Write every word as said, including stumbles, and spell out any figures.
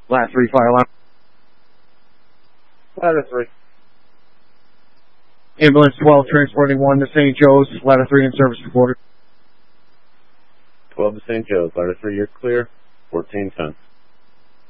Ladder three, fire alarm. Ladder three. Ambulance twelve transporting one to Saint Joe's. Ladder three in service reported. twelve to Saint Joe's. Ladder three, you're clear. fourteen ten.